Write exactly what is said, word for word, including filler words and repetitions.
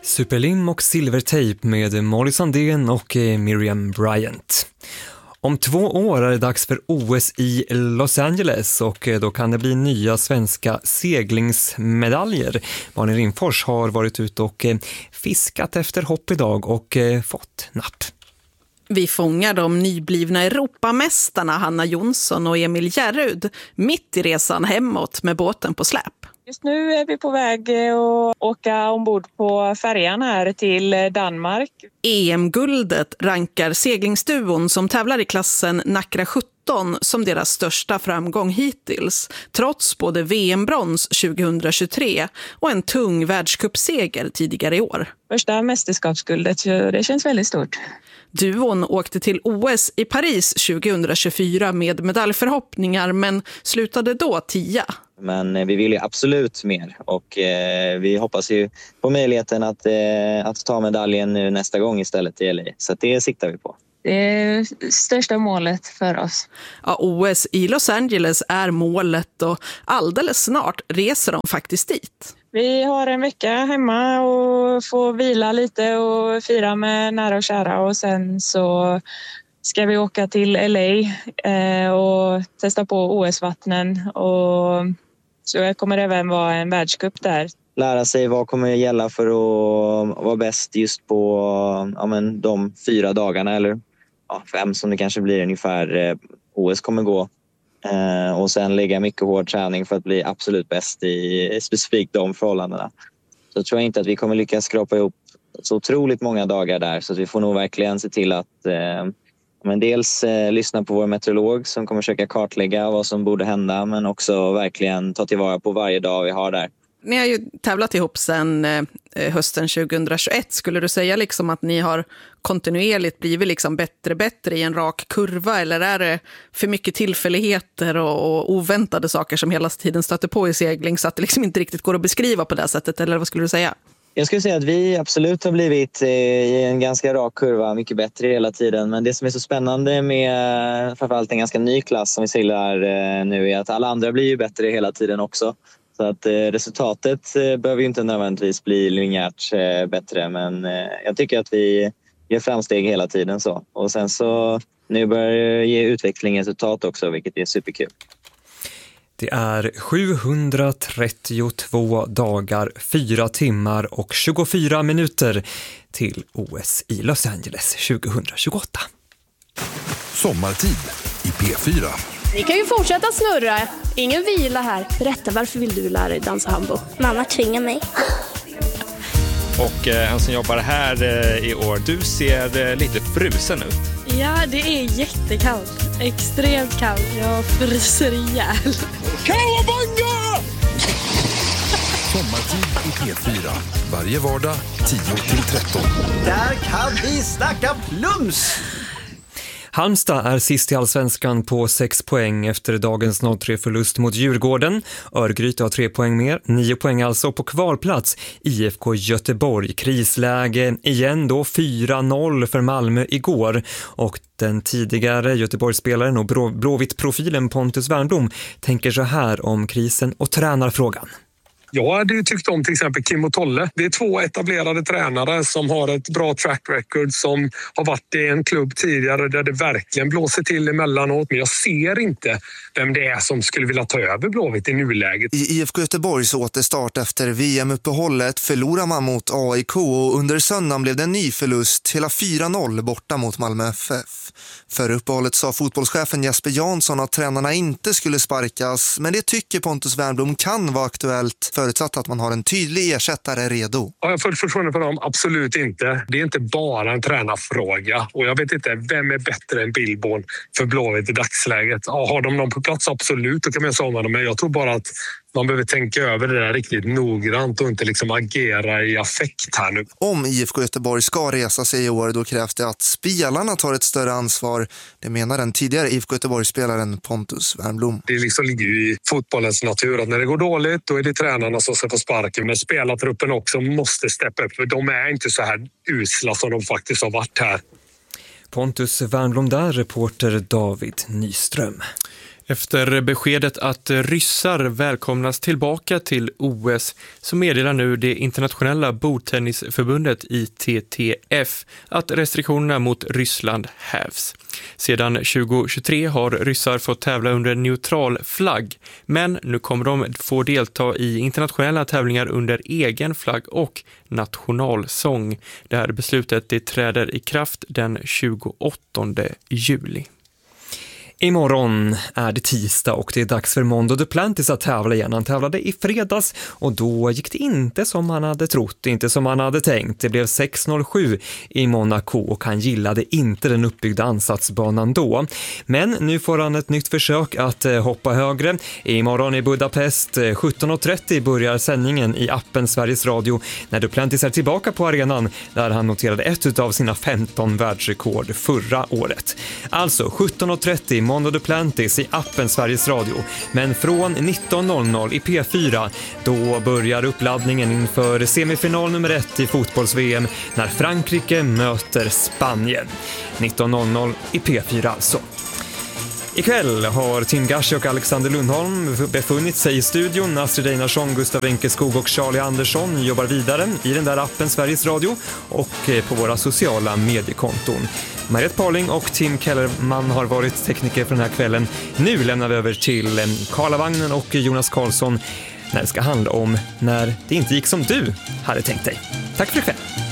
Superlim och silvertejp med Molly Sandén och Miriam Bryant. Om två år är det dags för O S i Los Angeles och då kan det bli nya svenska seglingsmedaljer. Malin Rimfors har varit ute och fiskat efter hopp idag och fått napp. Vi fångar de nyblivna Europamästarna Hanna Jonsson och Emil Järrud mitt i resan hemåt med båten på släp. Just nu är vi på väg att åka ombord på färjan här till Danmark. E M-guldet rankar seglingsduon som tävlar i klassen Nacra sjutton som deras största framgång hittills, trots både V M-brons tjugohundratjugotre och en tung världscupseger tidigare i år. Första mästerskapsguldet, så det känns väldigt stort. Duon åkte till O S i Paris tjugohundratjugofyra med medaljförhoppningar men slutade då tia. Men vi vill ju absolut mer och eh, vi hoppas ju på möjligheten att, eh, att ta medaljen nu nästa gång istället i L A. Så det siktar vi på. Det är största målet för oss. Ja, O S i Los Angeles är målet och alldeles snart reser de faktiskt dit. Vi har en vecka hemma och får vila lite och fira med nära och kära och sen så ska vi åka till L A eh, och testa på O S-vattnen och så det kommer även vara en världscup där. Lära sig vad kommer gälla för att vara bäst just på ja, men de fyra dagarna eller ja, fem som det kanske blir ungefär eh, O S kommer gå. Eh, och sen lägga mycket hård träning för att bli absolut bäst i specifikt de förhållandena. Så tror jag inte att vi kommer lyckas skrapa ihop så otroligt många dagar där så att vi får nog verkligen se till att eh, men dels eh, lyssna på vår meteorolog som kommer försöka kartlägga vad som borde hända men också verkligen ta tillvara på varje dag vi har där. Ni har ju tävlat ihop sedan eh, hösten tjugohundratjugoett. Skulle du säga liksom att ni har kontinuerligt blivit liksom bättre bättre i en rak kurva eller är det för mycket tillfälligheter och, och oväntade saker som hela tiden stöter på i segling så att det liksom inte riktigt går att beskriva på det sättet eller vad skulle du säga? Jag skulle säga att vi absolut har blivit i en ganska rak kurva mycket bättre hela tiden. Men det som är så spännande med framförallt en ganska ny klass som vi seglar nu är att alla andra blir ju bättre hela tiden också. Så att resultatet behöver ju inte nödvändigtvis bli linjärt bättre. Men jag tycker att vi gör framsteg hela tiden så. Och sen så nu börjar det ge utveckling resultat också vilket är superkul. Det är sjuhundratrettiotvå dagar, fyra timmar och tjugofyra minuter till O S i Los Angeles tjugohundratjugoåtta. Sommartid i P fyra. Ni kan ju fortsätta snurra. Ingen vila här. Berätta, varför vill du lära dig dansa hambo? Mamma tvingar mig. Och eh, han som jobbar här eh, i år, du ser eh, lite frusen ut. Ja, det är jättekallt. Extremt kallt. Jag fryser ihjäl. Kawabanga! Sommartid i P fyra. Varje vardag tio till tretton. Där kan vi snacka plums! Halmstad är sist i Allsvenskan på sex poäng efter dagens noll tre förlust mot Djurgården. Örgryte har tre poäng mer, nio poäng alltså på kvalplats. I F K Göteborg, krisläge igen då fyra noll för Malmö igår. Och den tidigare Göteborgsspelaren och blå, blåvitt-profilen Pontus Wernbloom tänker så här om krisen och tränarfrågan. Jag hade ju tyckt om till exempel Kim och Tolle. Det är två etablerade tränare som har ett bra track record som har varit i en klubb tidigare där det verkligen blåser till emellanåt. Men jag ser inte vem det är som skulle vilja ta över Blåvitt i nuläget. I I F K Göteborgs återstart efter V M-uppehållet förlorar man mot A I K och under söndagen blev det en ny förlust, hela fyra noll borta mot Malmö F F. För uppehållet sa fotbollschefen Jesper Jansson att tränarna inte skulle sparkas, men det tycker Pontus Wernbloom kan vara aktuellt förutsatt att man har en tydlig ersättare redo. Ja, jag har fullt förtroende för dem, absolut inte. Det är inte bara en tränarfråga och jag vet inte vem är bättre än Billborn för Blåvitt i dagsläget. Ja, har de någon på plats, absolut, då kan man säga om dem, men jag tror bara att man behöver tänka över det där riktigt noggrant och inte liksom agera i affekt här nu. Om I F K Göteborg ska resa sig i år då krävs det att spelarna tar ett större ansvar. Det menar den tidigare I F K Göteborg-spelaren Pontus Wernbloom. Det liksom ligger ju i fotbollens natur att när det går dåligt då är det tränarna som ska få sparken. Men spelartruppen också måste steppa upp för de är inte så här usla som de faktiskt har varit här. Pontus Wernbloom där, reporter David Nyström. Efter beskedet att ryssar välkomnas tillbaka till O S så meddelar nu det internationella bordtennisförbundet I T T F att restriktionerna mot Ryssland hävs. Sedan tjugo tjugotre har ryssar fått tävla under neutral flagg, men nu kommer de få delta i internationella tävlingar under egen flagg och nationalsång. Det här beslutet det träder i kraft den tjugoåttonde juli. Imorgon är det tisdag och det är dags för Mondo Duplantis att tävla igen. Han tävlade i fredags och då gick det inte som han hade trott, inte som han hade tänkt. Det blev sex noll sju i Monaco och han gillade inte den uppbyggda ansatsbanan då. Men nu får han ett nytt försök att hoppa högre. Imorgon i Budapest sjutton trettio börjar sändningen i appen Sveriges Radio när Duplantis är tillbaka på arenan där han noterade ett av sina femton världsrekord förra året. Alltså sjutton trettio Mondo Duplantis i appen Sveriges Radio. Men från nitton noll noll i P fyra då börjar uppladdningen inför semifinal nummer ett i fotbolls-V M när Frankrike möter Spanien. nitton noll noll i P fyra alltså. Ikväll har Tim Gashi och Alexander Lundholm befunnit sig i studion. Astrid Einarsson, Gustav Enkeskog och Charlie Andersson jobbar vidare i den där appen Sveriges Radio och på våra sociala mediekonton. Mariette Parling och Tim Kellerman har varit tekniker för den här kvällen. Nu lämnar vi över till Karlavagnen och Jonas Karlsson när det ska handla om när det inte gick som du hade tänkt dig. Tack för ikväll!